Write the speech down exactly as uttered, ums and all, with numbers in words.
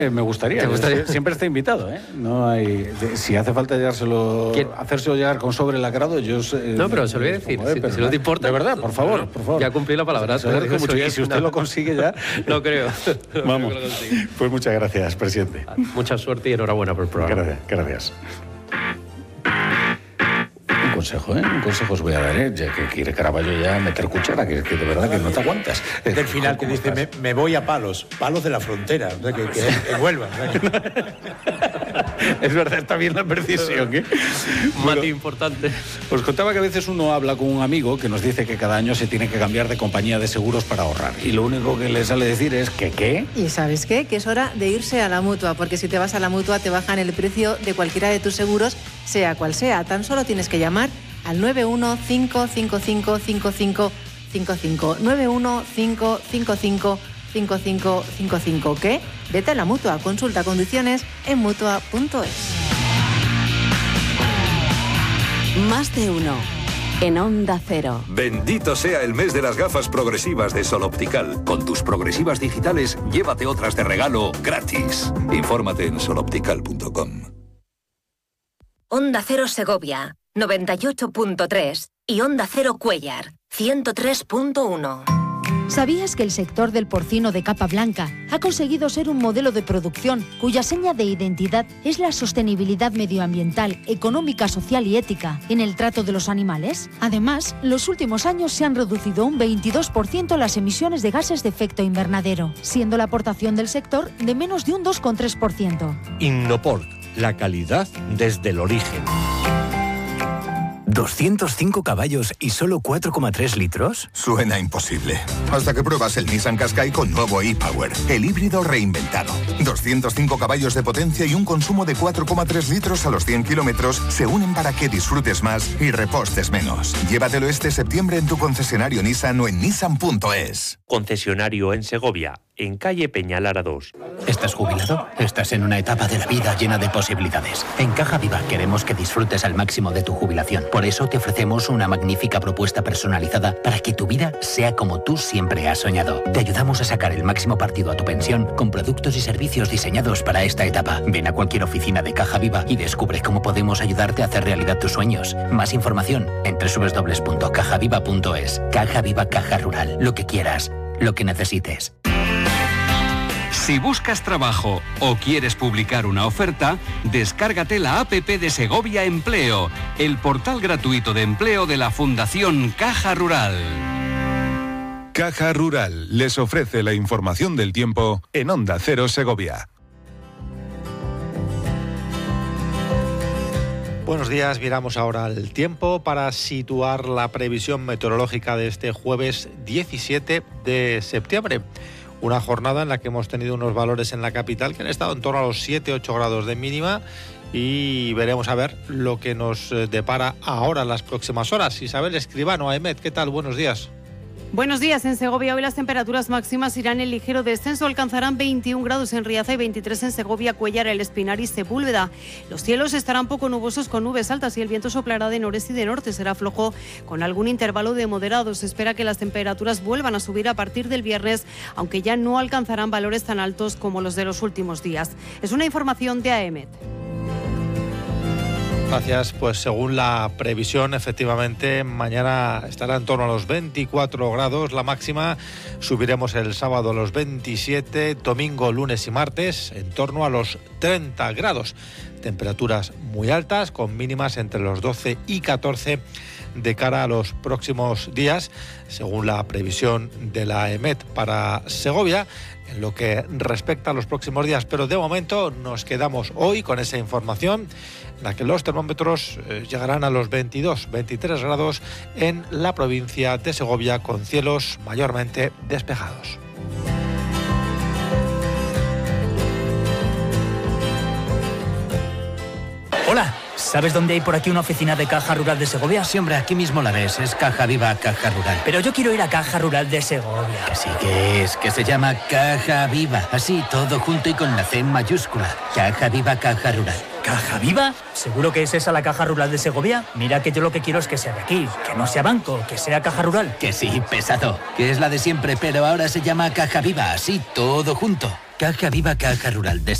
Me gustaría, gustaría? siempre está invitado, ¿eh? No hay, si hace falta llegárselo, hacérselo llegar con sobre lacrado, yo... Eh, no, pero se lo voy a decir, como, eh, si, pero si no te importa... De verdad, por favor, por favor. Ya cumplí la palabra. Se lo agradezco mucho, y si usted no. lo consigue ya... No creo. No Vamos, creo que lo pues muchas gracias, presidente. Mucha suerte y enhorabuena por el programa. Gracias, gracias. Un consejo, ¿eh? Un consejo os voy a dar, ¿eh? Ya que quiere Caraballo ya meter cuchara, que, que de verdad que no te aguantas. Del final que dice, me, me voy a Palos, Palos de la frontera, o sea, que, que, que vuelva. O sea, que... Es verdad, está bien la precisión, ¿eh? Un matiz importante. Os contaba que a veces uno habla con un amigo que nos dice que cada año se tiene que cambiar de compañía de seguros para ahorrar. Y lo único que le sale decir es que ¿qué? ¿Y sabes qué? Que es hora de irse a la Mutua, porque si te vas a la Mutua te bajan el precio de cualquiera de tus seguros, sea cual sea. Tan solo tienes que llamar al nueve uno cinco cinco cinco cinco cinco cinco cinco. nueve uno cinco cinco cinco cinco cinco cinco cinco. ¿Qué? Vete a la Mutua. Consulta condiciones en mutua punto es. Más de uno. En Onda Cero. Bendito sea el mes de las gafas progresivas de Sol Optical. Con tus progresivas digitales, llévate otras de regalo gratis. Infórmate en sol optical punto com. Onda Cero Segovia, noventa y ocho punto tres. Y Onda Cero Cuéllar, ciento tres punto uno. ¿Sabías que el sector del porcino de capa blanca ha conseguido ser un modelo de producción cuya seña de identidad es la sostenibilidad medioambiental, económica, social y ética en el trato de los animales? Además, los últimos años se han reducido un veintidós por ciento las emisiones de gases de efecto invernadero, siendo la aportación del sector de menos de un dos coma tres por ciento. Innoport, la calidad desde el origen. ¿doscientos cinco caballos y solo cuatro coma tres litros? Suena imposible. Hasta que pruebas el Nissan Qashqai con nuevo e-Power, el híbrido reinventado. doscientos cinco caballos de potencia y un consumo de cuatro coma tres litros a los cien kilómetros se unen para que disfrutes más y repostes menos. Llévatelo este septiembre en tu concesionario Nissan o en nissan punto es. Concesionario en Segovia, en calle Peñalara dos. ¿Estás jubilado? Estás en una etapa de la vida llena de posibilidades. En Caja Viva queremos que disfrutes al máximo de tu jubilación. Por eso te ofrecemos una magnífica propuesta personalizada para que tu vida sea como tú siempre has soñado. Te ayudamos a sacar el máximo partido a tu pensión con productos y servicios diseñados para esta etapa. Ven a cualquier oficina de Caja Viva y descubre cómo podemos ayudarte a hacer realidad tus sueños. Más información en doble u doble u doble u punto caja viva punto es. Caja Viva, Caja Rural. Lo que quieras, lo que necesites. Si buscas trabajo o quieres publicar una oferta, descárgate la app de Segovia Empleo, el portal gratuito de empleo de la Fundación Caja Rural. Caja Rural les ofrece la información del tiempo en Onda Cero Segovia. Buenos días, miramos ahora el tiempo para situar la previsión meteorológica de este jueves diecisiete de septiembre. Una jornada en la que hemos tenido unos valores en la capital que han estado en torno a los siete ocho grados de mínima y veremos a ver lo que nos depara ahora en las próximas horas. Isabel Escribano, Aemet, ¿qué tal? Buenos días. Buenos días. En Segovia hoy las temperaturas máximas irán en ligero descenso. Alcanzarán veintiún grados en Riaza y veintitrés en Segovia, Cuéllar, El Espinar y Sepúlveda. Los cielos estarán poco nubosos con nubes altas y el viento soplará de noreste y de norte. Será flojo con algún intervalo de moderado. Se espera que las temperaturas vuelvan a subir a partir del viernes, aunque ya no alcanzarán valores tan altos como los de los últimos días. Es una información de Aemet. Gracias. Pues según la previsión, efectivamente, mañana estará en torno a los veinticuatro grados. La máxima subiremos el sábado a los veintisiete, domingo, lunes y martes en torno a los treinta grados. Temperaturas muy altas, con mínimas entre los doce y catorce de cara a los próximos días, según la previsión de la Aemet para Segovia, en lo que respecta a los próximos días. Pero de momento nos quedamos hoy con esa información en la que los termómetros eh, llegarán a los veintidós, veintitrés grados en la provincia de Segovia, con cielos mayormente despejados. Hola, ¿sabes dónde hay por aquí una oficina de Caja Rural de Segovia? Sí, hombre, aquí mismo la ves, es Caja Viva, Caja Rural. Pero yo quiero ir a Caja Rural de Segovia. Que sí que es, que se llama Caja Viva, así, todo junto y con la C en mayúscula. Caja Viva, Caja Rural. ¿Caja Viva? ¿Seguro que es esa la Caja Rural de Segovia? Mira que yo lo que quiero es que sea de aquí, que no sea banco, que sea Caja Rural. Que sí, pesado, que es la de siempre, pero ahora se llama Caja Viva, así, todo junto. Caja Viva, Caja Rural de